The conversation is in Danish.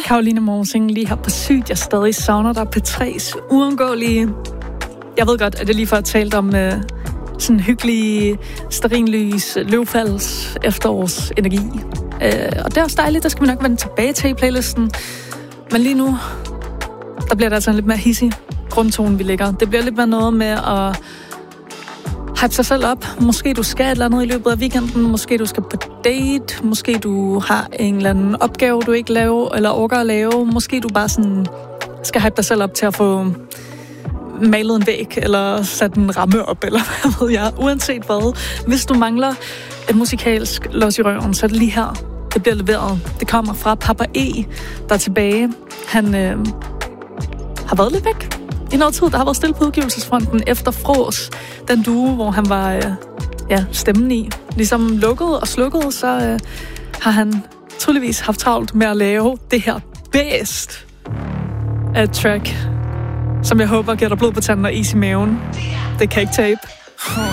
Caroline Morsing lige her på Sygt. Jeg stadig savner dig. P3's uundgåelige. Jeg ved godt, at det lige før talt om sådan hyggelig stearinlys, løvfalds, efterårsenergi. Og det er også dejligt, der skal vi nok vende tilbage til i playlisten. Men lige nu, der bliver det altså en lidt mere hissig grundtone, vi lægger. Det bliver lidt mere noget med at hype sig selv op. Måske du skal et eller andet i løbet af weekenden. Måske du skal på date. Måske du har en eller anden opgave, du ikke laver eller orker at lave. Måske du bare sådan skal hype dig selv op til at få malet en væg, eller sat en ramme op, eller hvad ved jeg. Uanset hvad. Hvis du mangler et musikalsk los i røven, så er det lige her, det bliver leveret. Det kommer fra Papa E, der er tilbage. Han har været lidt væk i noget tid. Der har været stille på udgivelsesfronten efter Frås, den duo, hvor han var stemmen i. Ligesom lukket og slukket, så har han tydeligvis haft travlt med at lave det her bedst af et track, som jeg håber giver dig blod på tanden og is i maven. Det kan ikke tabe.